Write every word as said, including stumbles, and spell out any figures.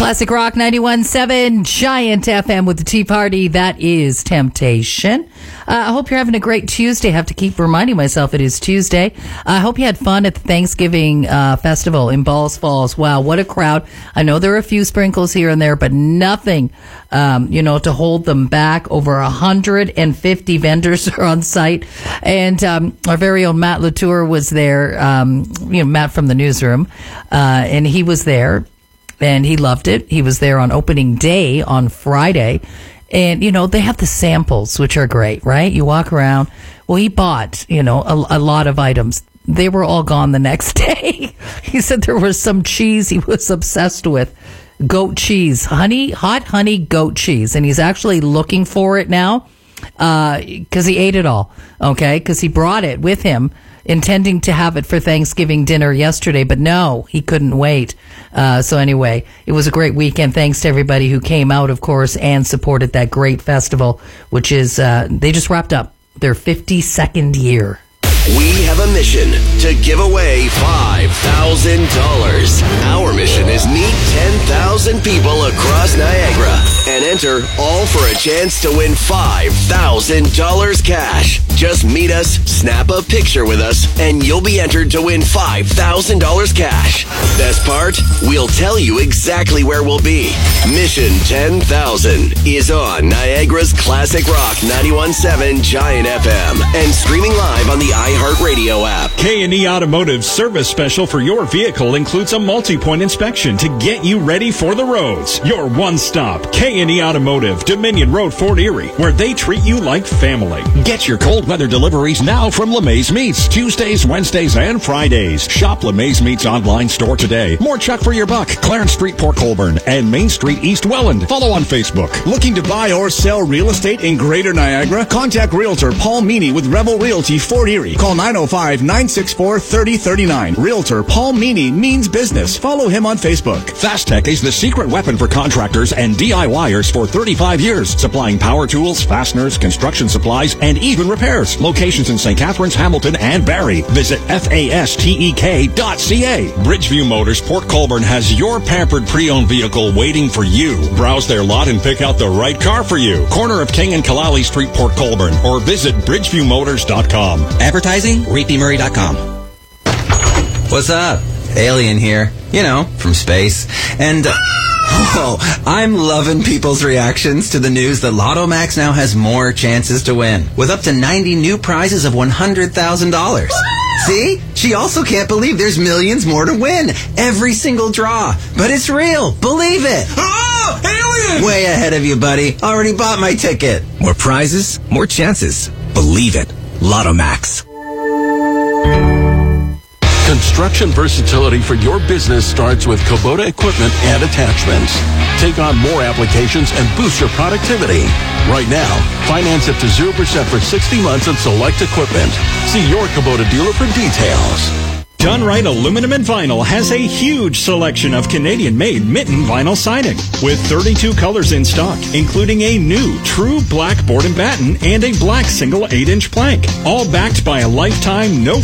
Classic Rock ninety-one point seven, Giant F M with the Tea Party. That is Temptation. Uh, I hope you're having a great Tuesday. I have to keep reminding myself it is Tuesday. I hope you had fun at the Thanksgiving uh, festival in Balls Falls. Wow, what a crowd. I know there are a few sprinkles here and there, but nothing, um, you know, to hold them back. Over one hundred fifty vendors are on site. And um, our very own Matt Latour was there, um, you know, Matt from the newsroom, uh, and he was there. And he loved it. He was there on opening day on Friday. And, you know, they have the samples, which are great, right? You walk around. Well, he bought, you know, a, a lot of items. They were all gone the next day. He said there was some cheese he was obsessed with. Goat cheese. Honey, hot honey goat cheese. And he's actually looking for it now because uh, he ate it all, okay? Because he brought it with him, intending to have it for Thanksgiving dinner yesterday, but no, he couldn't wait. Uh, so anyway, it was a great weekend. Thanks to everybody who came out, of course, and supported that great festival, which is, uh, they just wrapped up their fifty-second year. We have a mission to give away five thousand dollars. Our mission is meet ten thousand people across Niagara and enter, all for a chance to win five thousand dollars cash. Just meet us, snap a picture with us, and you'll be entered to win five thousand dollars cash. Best part? We'll tell you exactly where we'll be. Mission ten thousand is on Niagara's Classic Rock ninety-one point seven Giant F M and streaming live on the iHeartRadio app. K and E Automotive's service special for your vehicle includes a multi-point inspection to get you ready for the roads. Your one-stop K and E Automotive, Dominion Road, Fort Erie, where they treat you like family. Get your cold weather deliveries now from LeMay's Meats, Tuesdays, Wednesdays, and Fridays. Shop LeMay's Meats online store today. More chuck for your buck. Clarence Street, Port Colborne, and Main Street, East Welland. Follow on Facebook. Looking to buy or sell real estate in Greater Niagara? Contact Realtor Paul Meany with Rebel Realty, Fort Erie. Call nine oh five, nine six four, three oh three nine. Realtor Paul Meany means business. Follow him on Facebook. Fastech is the secret weapon for contractors and DIYers for thirty-five years, supplying power tools, fasteners, construction supplies, and even repairs. Locations in Saint Catharines, Hamilton, and Barrie. Visit fastek dot c a. Bridgeview Motors, Port Colborne has your pampered pre-owned vehicle waiting for you. Browse their lot and pick out the right car for you. Corner of King and Kalali Street, Port Colborne, or visit bridgeview motors dot com. Advertising, reed p murray dot com. What's up? Alien here. You know, from space. And... Uh, Oh, I'm loving people's reactions to the news that Lotto Max now has more chances to win, with up to ninety new prizes of one hundred thousand dollars. See? She also can't believe there's millions more to win. Every single draw. But it's real. Believe it. Oh, alien! Way ahead of you, buddy. Already bought my ticket. More prizes, more chances. Believe it. Lotto Max. Construction versatility for your business starts with Kubota equipment and attachments. Take on more applications and boost your productivity. Right now, finance up to zero percent for sixty months on select equipment. See your Kubota dealer for details. Done Right Aluminum and Vinyl has a huge selection of Canadian-made mitten vinyl siding with thirty-two colors in stock, including a new true black board and batten and a black single eight-inch plank, all backed by a lifetime no